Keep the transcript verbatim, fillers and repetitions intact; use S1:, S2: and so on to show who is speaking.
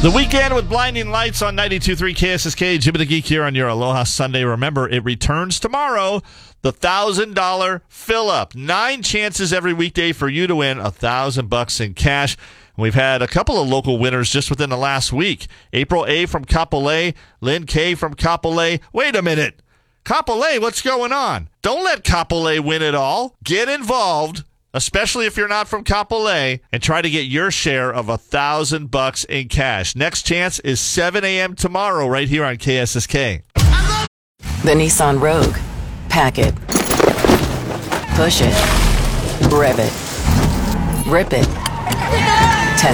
S1: The weekend with blinding lights on ninety-two point three K S S K. Jimmy the Geek here on your Aloha Sunday. Remember, it returns tomorrow. The one thousand dollars fill-up. Nine chances every weekday for you to win one thousand bucks in cash. We've had a couple of local winners just within the last week. April A. from Kapolei, Lynn K. from Kapolei. Wait a minute. Kapolei, what's going on? Don't let Kapolei win it all. Get involved, especially if you're not from Kapolei, and try to get your share of a thousand bucks in cash. Next chance is seven a.m. tomorrow right here on K S S K.
S2: The Nissan Rogue. Pack it. Push it. Rev it. Rip it.